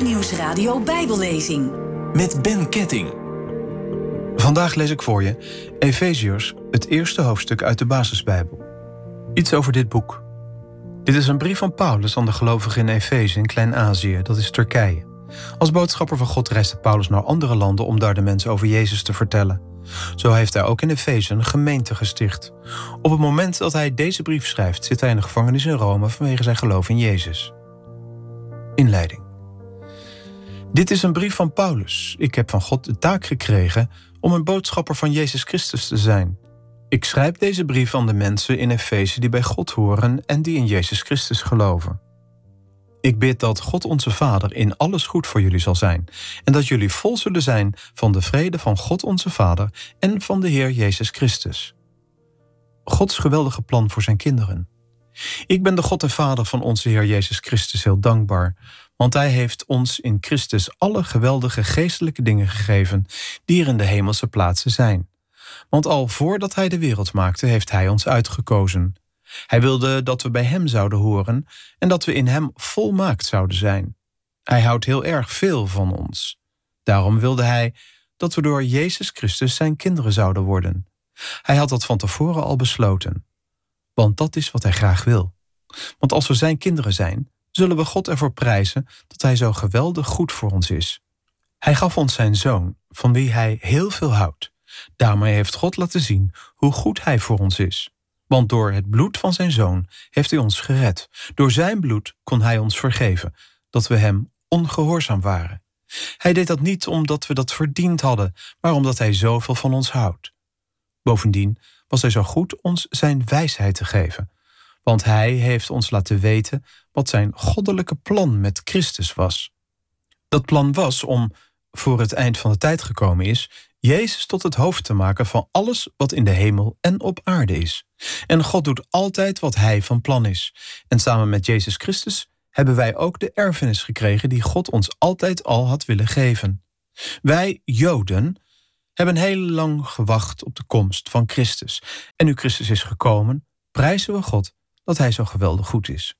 Grootnieuws Radio Bijbellezing. Met Ben Ketting. Vandaag lees ik voor je Efeziërs, het eerste hoofdstuk uit de Basisbijbel. Iets over dit boek. Dit is een brief van Paulus aan de gelovigen in Efeze in Klein-Azië, dat is Turkije. Als boodschapper van God reisde Paulus naar andere landen om daar de mensen over Jezus te vertellen. Zo heeft hij ook in Efeze een gemeente gesticht. Op het moment dat hij deze brief schrijft, zit hij in de gevangenis in Rome vanwege zijn geloof in Jezus. Inleiding. Dit is een brief van Paulus. Ik heb van God de taak gekregen om een boodschapper van Jezus Christus te zijn. Ik schrijf deze brief aan de mensen in Efeze die bij God horen en die in Jezus Christus geloven. Ik bid dat God onze Vader in alles goed voor jullie zal zijn en dat jullie vol zullen zijn van de vrede van God onze Vader en van de Heer Jezus Christus. Gods geweldige plan voor zijn kinderen. Ik ben de God en Vader van onze Heer Jezus Christus heel dankbaar, want Hij heeft ons in Christus alle geweldige geestelijke dingen gegeven die er in de hemelse plaatsen zijn. Want al voordat Hij de wereld maakte, heeft Hij ons uitgekozen. Hij wilde dat we bij Hem zouden horen en dat we in Hem volmaakt zouden zijn. Hij houdt heel erg veel van ons. Daarom wilde Hij dat we door Jezus Christus zijn kinderen zouden worden. Hij had dat van tevoren al besloten. Want dat is wat Hij graag wil. Want als we zijn kinderen zijn, zullen we God ervoor prijzen dat Hij zo geweldig goed voor ons is. Hij gaf ons zijn Zoon, van wie Hij heel veel houdt. Daarmee heeft God laten zien hoe goed Hij voor ons is. Want door het bloed van zijn Zoon heeft Hij ons gered. Door zijn bloed kon Hij ons vergeven, dat we Hem ongehoorzaam waren. Hij deed dat niet omdat we dat verdiend hadden, maar omdat Hij zoveel van ons houdt. Bovendien was Hij zo goed ons zijn wijsheid te geven. Want Hij heeft ons laten weten wat zijn goddelijke plan met Christus was. Dat plan was om, voor het eind van de tijd gekomen is, Jezus tot het hoofd te maken van alles wat in de hemel en op aarde is. En God doet altijd wat Hij van plan is. En samen met Jezus Christus hebben wij ook de erfenis gekregen die God ons altijd al had willen geven. Wij, Joden, hebben heel lang gewacht op de komst van Christus. En nu Christus is gekomen, prijzen we God dat Hij zo geweldig goed is.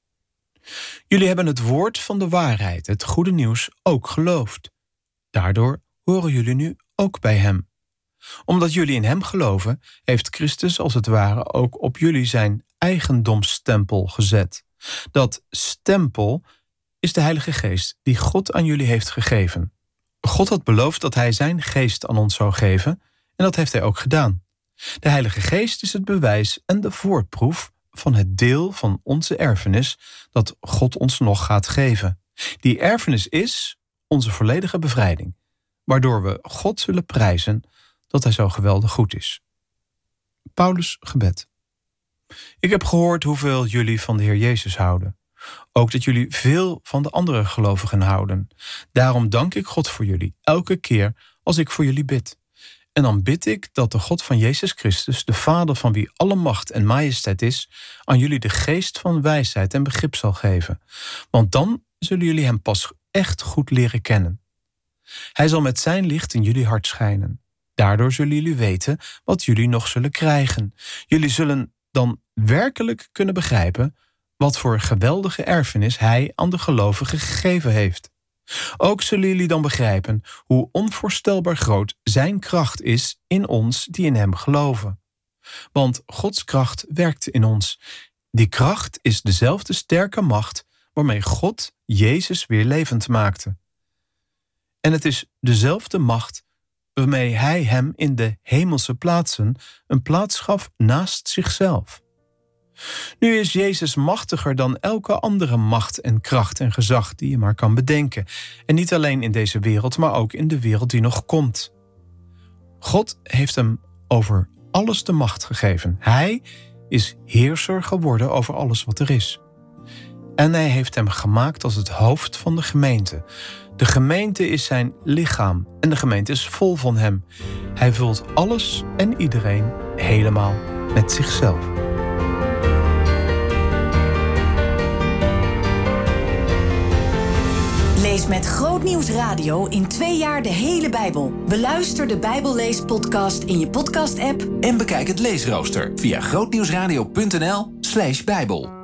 Jullie hebben het woord van de waarheid, het goede nieuws, ook geloofd. Daardoor horen jullie nu ook bij Hem. Omdat jullie in Hem geloven, heeft Christus als het ware ook op jullie zijn eigendomsstempel gezet. Dat stempel is de Heilige Geest die God aan jullie heeft gegeven. God had beloofd dat Hij zijn geest aan ons zou geven en dat heeft Hij ook gedaan. De Heilige Geest is het bewijs en de voorproef van het deel van onze erfenis dat God ons nog gaat geven. Die erfenis is onze volledige bevrijding, waardoor we God zullen prijzen dat Hij zo geweldig goed is. Paulus' gebed. Ik heb gehoord hoeveel jullie van de Heer Jezus houden. Ook dat jullie veel van de andere gelovigen houden. Daarom dank ik God voor jullie elke keer als ik voor jullie bid. En dan bid ik dat de God van Jezus Christus, de Vader van wie alle macht en majesteit is, aan jullie de geest van wijsheid en begrip zal geven. Want dan zullen jullie Hem pas echt goed leren kennen. Hij zal met zijn licht in jullie hart schijnen. Daardoor zullen jullie weten wat jullie nog zullen krijgen. Jullie zullen dan werkelijk kunnen begrijpen wat voor geweldige erfenis Hij aan de gelovigen gegeven heeft. Ook zullen jullie dan begrijpen hoe onvoorstelbaar groot zijn kracht is in ons die in Hem geloven. Want Gods kracht werkt in ons. Die kracht is dezelfde sterke macht waarmee God Jezus weer levend maakte. En het is dezelfde macht waarmee Hij Hem in de hemelse plaatsen een plaats gaf naast zichzelf. Nu is Jezus machtiger dan elke andere macht en kracht en gezag die je maar kan bedenken. En niet alleen in deze wereld, maar ook in de wereld die nog komt. God heeft Hem over alles de macht gegeven. Hij is heerser geworden over alles wat er is. En Hij heeft Hem gemaakt als het hoofd van de gemeente. De gemeente is zijn lichaam en de gemeente is vol van Hem. Hij vult alles en iedereen helemaal met zichzelf. Lees met Grootnieuws Radio in 2 jaar de hele Bijbel. Beluister de Bijbelleespodcast in je podcast-app. En bekijk het leesrooster via grootnieuwsradio.nl/Bijbel.